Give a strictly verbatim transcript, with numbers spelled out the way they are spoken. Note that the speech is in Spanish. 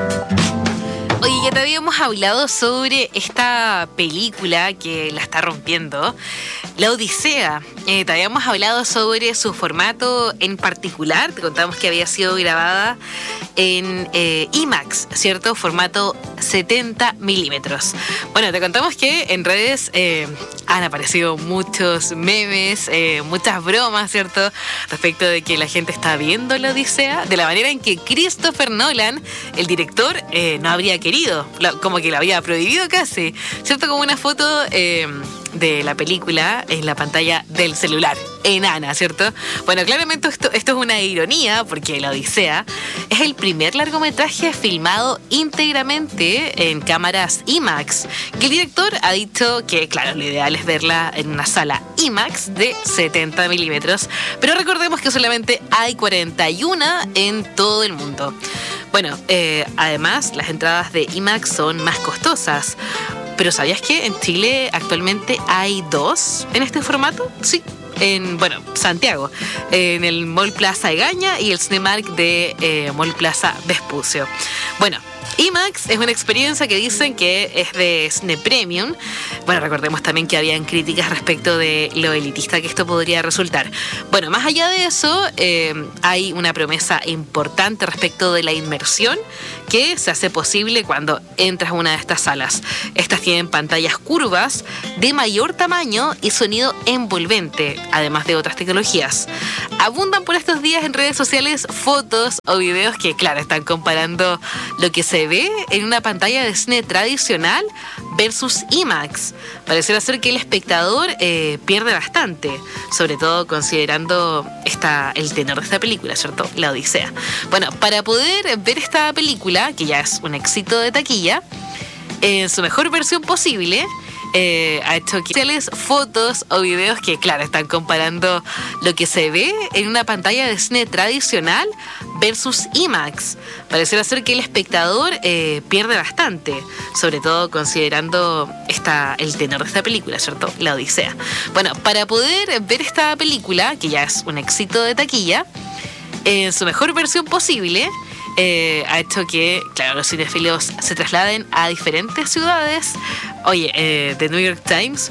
Oye, ya te habíamos hablado sobre esta película que la está rompiendo, La Odisea. Eh, te habíamos hablado sobre su formato en particular. Te contamos que había sido grabada en eh, IMAX, ¿cierto? Formato setenta milímetros. Bueno, te contamos que en redes eh, han aparecido muchos memes, eh, muchas bromas, ¿cierto? Respecto de que la gente está viendo La Odisea de la manera en que Christopher Nolan, el director, eh, no habría querido, como que la había prohibido casi, ¿cierto? Como una foto eh, de la película en la pantalla del celular, enana, ¿cierto? Bueno, claramente esto, esto es una ironía, porque La Odisea es el primer largometraje filmado íntegramente en cámaras IMAX, que el director ha dicho que, claro, lo ideal es verla en una sala IMAX de setenta milímetros, pero recordemos que solamente hay cuarenta y uno en todo el mundo. Bueno, eh, además, las entradas de IMAX son más costosas. Pero ¿sabías que en Chile actualmente hay dos en este formato? Sí. En, bueno, Santiago, en el Mall Plaza Egaña y el Cinemark de eh, Mall Plaza Vespucio. Bueno, IMAX es una experiencia que dicen que es de Cine Premium. Bueno, recordemos también que habían críticas respecto de lo elitista que esto podría resultar. Bueno, más allá de eso, eh, hay una promesa importante respecto de la inmersión que se hace posible cuando entras a una de estas salas. Estas tienen pantallas curvas de mayor tamaño y sonido envolvente, además de otras tecnologías. Abundan por estos días en redes sociales fotos o videos que, claro, están comparando lo que se ve en una pantalla de cine tradicional versus IMAX. Pareciera ser que el espectador eh, pierde bastante, sobre todo considerando esta, el tenor de esta película, ¿cierto? La Odisea. Bueno, para poder ver esta película, que ya es un éxito de taquilla, en su mejor versión posible, Eh, ha hecho fotos o videos que, claro, están comparando lo que se ve en una pantalla de cine tradicional versus IMAX. Pareciera ser que el espectador eh, pierde bastante, sobre todo considerando esta, el tenor de esta película, ¿cierto? La Odisea. Bueno, para poder ver esta película, que ya es un éxito de taquilla, en su mejor versión posible, Eh, ha hecho que, claro, los cinéfilos se trasladen a diferentes ciudades. Oye, eh, The New York Times